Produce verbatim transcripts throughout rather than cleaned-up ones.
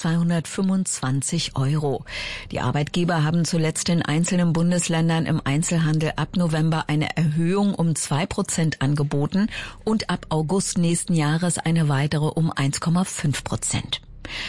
zweihundertfünfundzwanzig Euro. Die Arbeitgeber haben zuletzt in einzelnen Bundesländern im Einzelhandel ab November eine Erhöhung um zwei Prozent angeboten und ab August nächsten Jahres eine weitere um eins Komma fünf Prozent.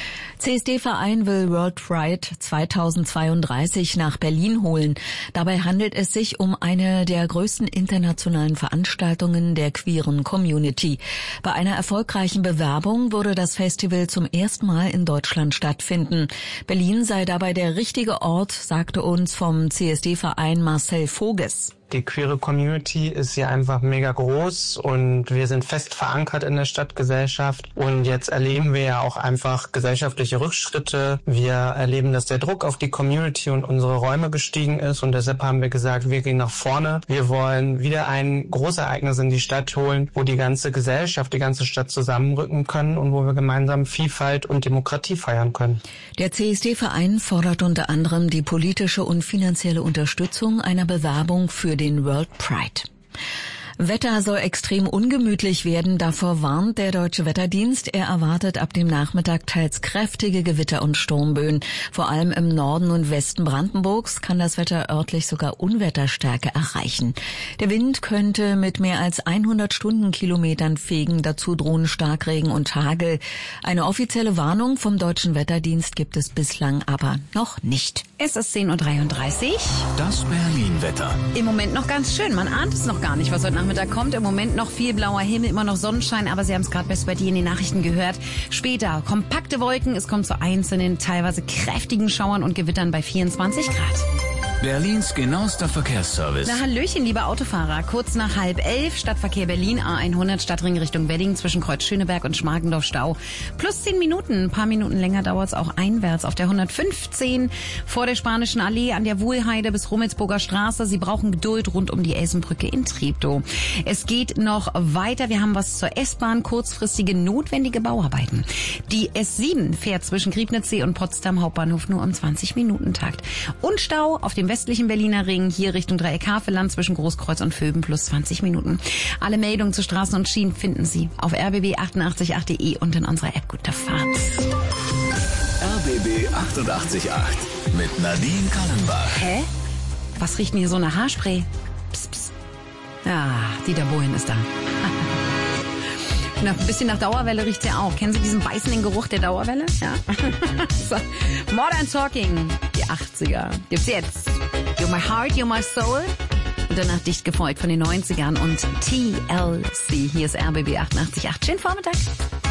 C S D-Verein will World Pride zweitausendzweiunddreißig nach Berlin holen. Dabei handelt es sich um eine der größten internationalen Veranstaltungen der queeren Community. Bei einer erfolgreichen Bewerbung würde das Festival zum ersten Mal in Deutschland stattfinden. Berlin sei dabei der richtige Ort, sagte uns vom C S D-Verein Marcel Voges. Die queere Community ist hier einfach mega groß und wir sind fest verankert in der Stadtgesellschaft. Und jetzt erleben wir ja auch einfach gesellschaftliche Rückschritte. Wir erleben, dass der Druck auf die Community und unsere Räume gestiegen ist. Und deshalb haben wir gesagt, wir gehen nach vorne. Wir wollen wieder ein Großereignis in die Stadt holen, wo die ganze Gesellschaft, die ganze Stadt zusammenrücken können und wo wir gemeinsam Vielfalt und Demokratie feiern können. Der C S D-Verein fordert unter anderem die politische und finanzielle Unterstützung einer Bewerbung für den World Pride. Wetter soll extrem ungemütlich werden, davor warnt der Deutsche Wetterdienst. Er erwartet ab dem Nachmittag teils kräftige Gewitter und Sturmböen. Vor allem im Norden und Westen Brandenburgs kann das Wetter örtlich sogar Unwetterstärke erreichen. Der Wind könnte mit mehr als hundert Stundenkilometern fegen, dazu drohen Starkregen und Hagel. Eine offizielle Warnung vom Deutschen Wetterdienst gibt es bislang aber noch nicht. Es ist zehn Uhr dreiunddreißig. Das Berlin-Wetter. Im Moment noch ganz schön. Man ahnt es noch gar nicht, was heute Nachmittag kommt. Im Moment noch viel blauer Himmel, immer noch Sonnenschein, aber Sie haben es gerade best bei dir in den Nachrichten gehört. Später kompakte Wolken, es kommt zu einzelnen, teilweise kräftigen Schauern und Gewittern bei vierundzwanzig Grad. Berlins genauester Verkehrsservice. Na Hallöchen, liebe Autofahrer. Kurz nach halb elf, Stadtverkehr Berlin, A hundert, Stadtring Richtung Wedding, zwischen Kreuz Schöneberg und Schmargendorf Stau. Plus zehn Minuten, ein paar Minuten länger dauert es auch einwärts auf der hundertfünfzehn vor der Spanischen Allee an der Wuhlheide bis Rummelsburger Straße. Sie brauchen Geduld rund um die Elsenbrücke in Treptow. Es geht noch weiter. Wir haben was zur S-Bahn, kurzfristige notwendige Bauarbeiten. Die S sieben fährt zwischen Griebnitzsee und Potsdam Hauptbahnhof nur um zwanzig Minuten Takt. Und Stau auf dem westlichen Berliner Ring, hier Richtung Dreieck-Havelland zwischen Großkreuz und Vöben plus zwanzig Minuten. Alle Meldungen zu Straßen und Schienen finden Sie auf r b b achtundachtzig punkt acht punkt de und in unserer App Gute Fahrt. R B B achtundachtzig Komma acht mit Nadine Kallenbach. Hä? Was riecht denn hier so nach Haarspray? Psst, psst. Ah, Dieter Bohlen ist da. Nach, ein bisschen nach Dauerwelle riecht's ja auch. Kennen Sie diesen beißenden Geruch der Dauerwelle? Ja. So. Modern Talking, die achtziger. Gibt's jetzt. You're my heart, you're my soul. Und danach dicht gefolgt von den neunzigern und T L C. Hier ist R B B achtundachtzig Komma acht. Schönen Vormittag.